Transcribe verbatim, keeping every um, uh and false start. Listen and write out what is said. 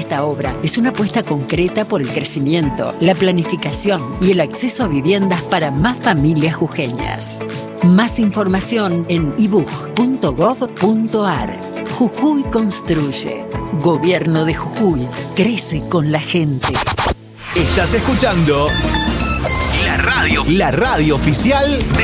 Esta obra es una apuesta concreta por el crecimiento, la planificación y el acceso a viviendas para más familias jujeñas. Más información en i b u j punto gov punto a r. Jujuy construye. Gobierno de Jujuy. Crece con la gente. Estás escuchando la radio, la radio oficial de